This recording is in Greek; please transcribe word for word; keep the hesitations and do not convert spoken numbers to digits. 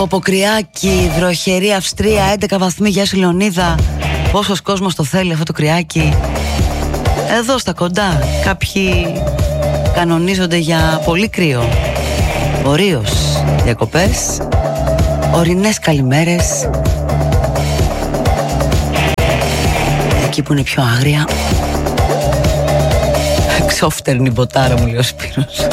Ποκριάκι, βροχερή Αυστρία, έντεκα βαθμοί. Γεια σου Λεωνίδα. Πόσος κόσμος το θέλει αυτό το κρυάκι. Εδώ στα κοντά κάποιοι κανονίζονται για πολύ κρύο. Ορίως διακοπές, ορεινές καλημέρες. Εκεί που είναι πιο άγρια. Ξόφτερνη μποτάρα μου λέει ο Σπύρος.